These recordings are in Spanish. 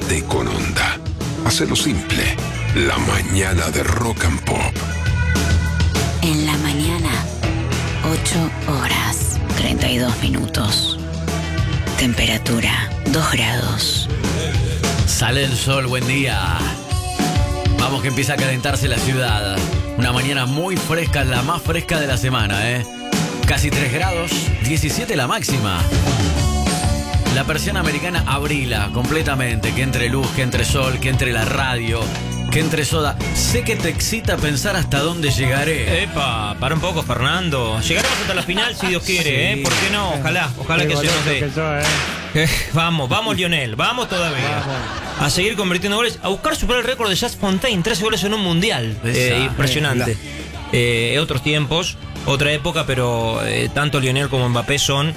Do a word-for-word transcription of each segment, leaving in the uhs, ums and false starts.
Levántate con Onda. Hacelo simple. La mañana de Rock and Pop. En la mañana, ocho horas, treinta y dos minutos. Temperatura, dos grados. Sale el sol, buen día. Vamos que empieza a calentarse la ciudad. Una mañana muy fresca, la más fresca de la semana, ¿eh? Casi tres grados, diecisiete la máxima. La persiana americana abrila completamente. Que entre luz, que entre sol, que entre la radio, que entre soda. Sé que te excita pensar hasta dónde llegaré. Epa, para un poco, Fernando. Llegaremos hasta la final si Dios quiere, sí. ¿eh? ¿Por qué no? Ojalá, ojalá que se nos dé. Eh, vamos, vamos Lionel, vamos todavía. Vamos. A seguir convirtiendo goles, a buscar superar el récord de Jazz Fontaine, trece goles en un mundial. Eh, impresionante. Eh, otros tiempos, otra época, pero eh, tanto Lionel como Mbappé son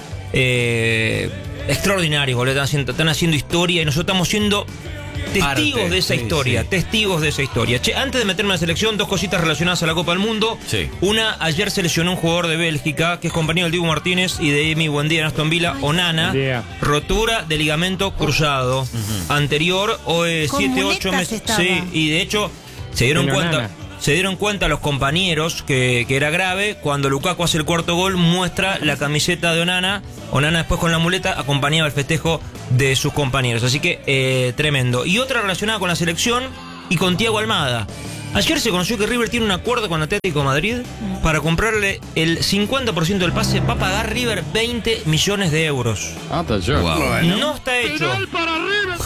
eh, extraordinarios, goles. Están haciendo, están haciendo historia y nosotros estamos siendo testigos Arte, de esa sí, historia, sí. testigos de esa historia. Che, antes de meterme en la selección, dos cositas relacionadas a la Copa del Mundo. Sí. Una, ayer se lesionó un jugador de Bélgica, que es compañero del Dibu Martínez y de Emi Buendía en Aston Villa, Onana. Rotura de ligamento cruzado. Uh-huh. Anterior, o eh, siete, ocho meses. Sí, y de hecho, se dieron Pero cuenta... Onana. Se dieron cuenta los compañeros que, que era grave. Cuando Lukaku hace el cuarto gol, muestra la camiseta de Onana. Onana después con la muleta acompañaba el festejo de sus compañeros. Así que eh, tremendo. Y otra relacionada con la selección y con Thiago Almada. Ayer se conoció que River tiene un acuerdo con Atlético de Madrid para comprarle el cincuenta por ciento del pase. Va a pagar River veinte millones de euros. Ah, está yo. Wow. Bueno. No está hecho. Para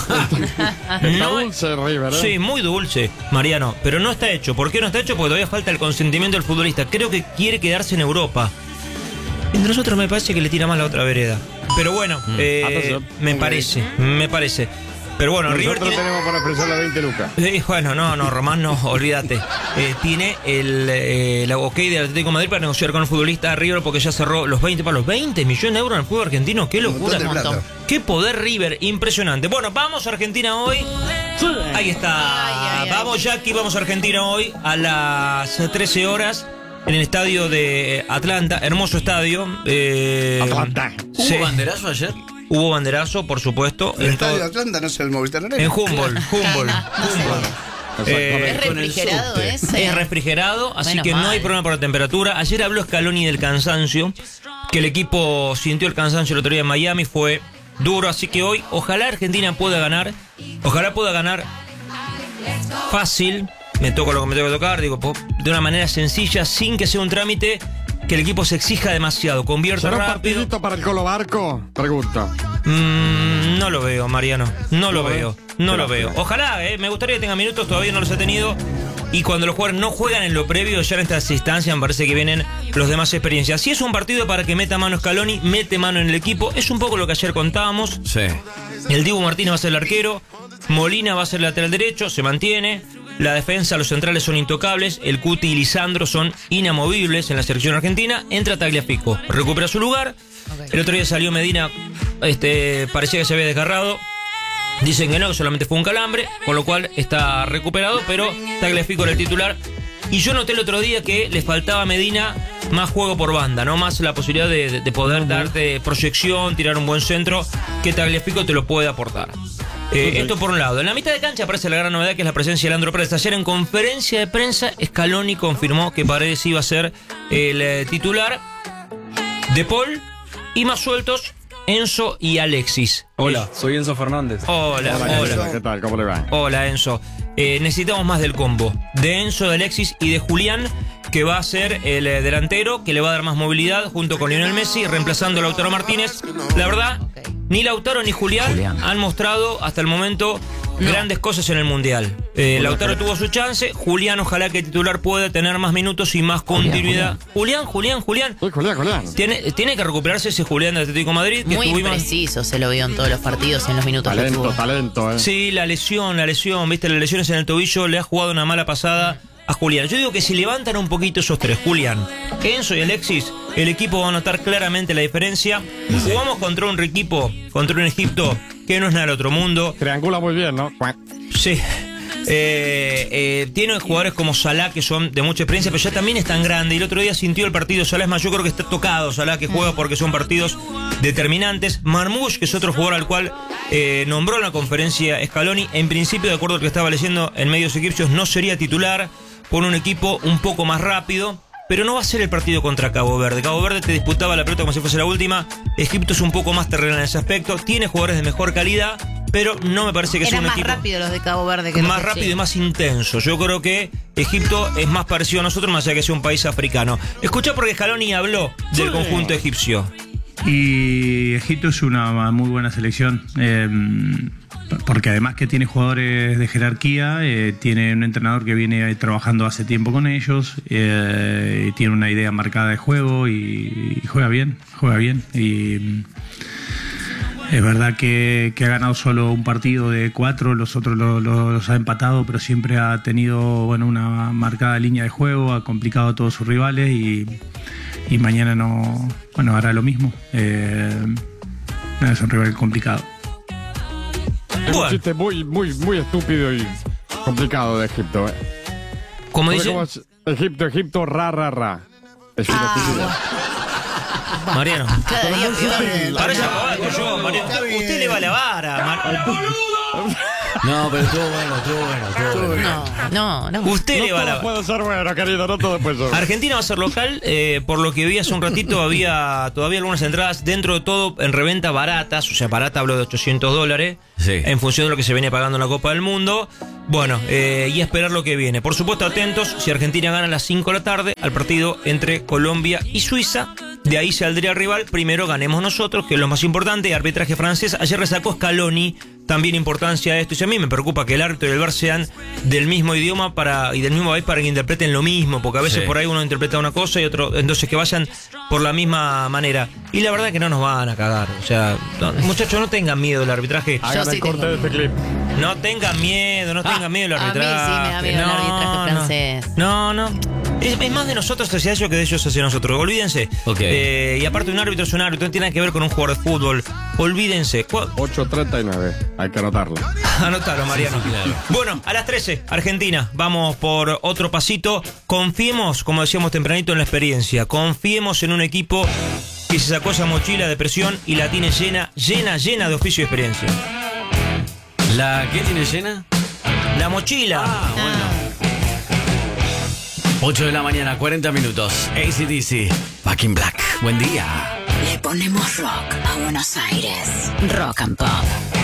River. No, dulce River, ¿eh? Sí, muy dulce, Mariano. Pero no está hecho. ¿Por qué no está hecho? Porque todavía falta el consentimiento del futbolista. Creo que quiere quedarse en Europa. Entre nosotros me parece que le tira más la otra vereda. Pero bueno, mm. eh, me parece, me parece. Pero bueno, nosotros River tiene... tenemos para expresar las veinte lucas. Eh, bueno, no, no, Román, no, olvídate. Eh, tiene el, eh, el ok del Atlético de Madrid para negociar con el futbolista River porque ya cerró los veinte para los veinte millones de euros en el fútbol argentino. ¡Qué locura! ¡Qué poder River! Impresionante. Bueno, vamos a Argentina hoy. Ahí está. Ay, ay, vamos, Jackie, vamos a Argentina hoy a las trece horas. En el estadio de Atlanta, hermoso estadio. Eh, Atlanta. ¿Hubo sí. banderazo ayer? Hubo banderazo, por supuesto. El estadio de Atlanta no es el Movistar Arena. En Humboldt, Humboldt, Humboldt. Eh, es refrigerado ese. Es refrigerado, así Menos que mal. no hay problema por la temperatura. Ayer habló Scaloni del cansancio, que el equipo sintió el cansancio el otro día en Miami, fue duro, así que hoy ojalá Argentina pueda ganar, ojalá pueda ganar fácil, me toco lo que me tengo que tocar, digo, de una manera sencilla, sin que sea un trámite que el equipo se exija demasiado, convierta rápido. ¿Será un partidito para el Colo Barco? Pregunta. Mm, no lo veo, Mariano. No lo veo. No lo veo. Ojalá, eh. Me gustaría que tenga minutos, todavía no los ha tenido. Y cuando los jugadores no juegan en lo previo, ya en estas instancias me parece que vienen los demás experiencias. Si es un partido para que meta mano Scaloni, mete mano en el equipo. Es un poco lo que ayer contábamos. Sí. El Dibu Martínez va a ser el arquero. Molina va a ser el lateral derecho, se mantiene. La defensa, los centrales son intocables. El Cuti y Lisandro son inamovibles en la selección argentina. Entra Tagliafico, recupera su lugar. Okay. El otro día salió Medina, este, parecía que se había desgarrado. Dicen que no, que solamente fue un calambre, con lo cual está recuperado, pero Tagliafico era el titular. Y yo noté el otro día que le faltaba a Medina más juego por banda, no más la posibilidad de, de poder darte proyección, tirar un buen centro, que Tagliafico te lo puede aportar. Eh, okay. Esto por un lado. En la mitad de cancha aparece la gran novedad, que es la presencia de Leandro Paredes. Ayer en conferencia de prensa, Scaloni confirmó que Paredes iba a ser el eh, titular. De Paul y más sueltos, Enzo y Alexis. Hola, soy Enzo Fernández. Hola, hola. hola. ¿Qué tal? ¿Cómo le va? Hola, Enzo. Eh, necesitamos más del combo. De Enzo, de Alexis y de Julián, que va a ser el eh, delantero, que le va a dar más movilidad junto con Lionel Messi, reemplazando a Lautaro Martínez. La verdad, ni Lautaro ni Julián, Julián. han mostrado hasta el momento no. grandes cosas en el Mundial. Eh, Lautaro tuvo su chance, Julián ojalá que el titular pueda tener más minutos y más continuidad. Julián, Julián, Julián. Julián, Julián, Julián. Tiene, tiene que recuperarse ese Julián de Atlético de Madrid. Que Muy estuvimos... preciso, se lo vio en todos los partidos y en los minutos talento, que tuvo. Talento, eh. Sí, la lesión, la lesión, viste, las lesiones en el tobillo le ha jugado una mala pasada a Julián. Yo digo que si levantan un poquito esos tres, Julián, Enzo y Alexis, el equipo va a notar claramente la diferencia. Jugamos contra un equipo, contra un Egipto que no es nada del otro mundo. Triangula muy bien, ¿no? Sí, Eh, eh, tiene jugadores como Salah que son de mucha experiencia, pero ya también es tan grande. Y el otro día sintió el partido. Salah es más, yo creo que está tocado. Salah que juega porque son partidos determinantes. Marmoush, que es otro jugador al cual eh, nombró en la conferencia Scaloni. En principio, de acuerdo a lo que estaba leyendo en medios egipcios, no sería titular por un equipo un poco más rápido. Pero no va a ser el partido contra Cabo Verde. Cabo Verde te disputaba la pelota como si fuese la última. Egipto es un poco más terrenal en ese aspecto. Tiene jugadores de mejor calidad, pero no me parece que sea un equipo... Eran más rápidos los de Cabo Verde que los Más de rápido Chile. y más intenso. Yo creo que Egipto es más parecido a nosotros, más allá que sea un país africano. Escuchá porque Scaloni habló del conjunto egipcio. Y Egipto es una muy buena selección, eh, porque además que tiene jugadores de jerarquía, eh, tiene un entrenador que viene trabajando hace tiempo con ellos, eh, y tiene una idea marcada de juego y, y juega bien, juega bien. Y es verdad que, que ha ganado solo un partido de cuatro, los otros lo, lo, los ha empatado, pero siempre ha tenido bueno, una marcada línea de juego, ha complicado a todos sus rivales y... Y mañana no, bueno, hará lo mismo. Eh, es un rival complicado. Es un chiste muy, muy, muy estúpido y complicado de Egipto. ¿eh? Como dice... ¿Cómo es? Egipto, Egipto, ra, ra, ra. Es Ah, Mariano. cada día peor. Parece abogado yo, Mariano. Usted, usted le va a la vara, Mar- No, pero estuvo bueno, estuvo bueno, estuvo bueno. No, no, no. Usted No le va a la todo puede ser bueno, querido, no todo puede ser bueno. Argentina va a ser local, eh, por lo que vi hace un ratito había todavía algunas entradas dentro de todo en reventa baratas, o sea, barata hablo de ochocientos dólares, Sí. en función de lo que se viene pagando en la Copa del Mundo. Bueno, eh, y a esperar lo que viene. Por supuesto, atentos, si Argentina gana a las cinco de la tarde, al partido entre Colombia y Suiza. De ahí saldría el rival. Primero ganemos nosotros, que es lo más importante. Arbitraje francés. Ayer resacó Scaloni también importancia a esto. Y a mí me preocupa que el árbitro y el V A R sean del mismo idioma para y del mismo país para que interpreten lo mismo. Porque a veces Sí. por ahí uno interpreta una cosa y otro. Entonces que vayan por la misma manera. Y la verdad es que no nos van a cagar. O sea, no, muchachos, no tengan miedo del arbitraje. Hagan sí el corte de tengo este clip. No tengan miedo, no tengan miedo del a mí sí arbitraje. me da miedo el arbitraje francés. No, no. Es, es más de nosotros hacia ellos que de ellos hacia nosotros. Olvídense. Ok. Eh, y aparte, un árbitro es un árbitro, no tiene nada que ver con un jugador de fútbol. Olvídense. ¿Cuál? ocho treinta y nueve. Hay que anotarlo. Anotalo, Mariano. Bueno, a las trece, Argentina. Vamos por otro pasito. Confiemos, como decíamos tempranito, en la experiencia. Confiemos en un equipo que se sacó esa mochila de presión y la tiene llena, llena, llena de oficio y experiencia. ¿La qué tiene llena? La mochila. Ah, bueno. ocho de la mañana, cuarenta minutos. A C D C, Back in Black. Buen día. Le ponemos rock a Buenos Aires. Rock and Pop.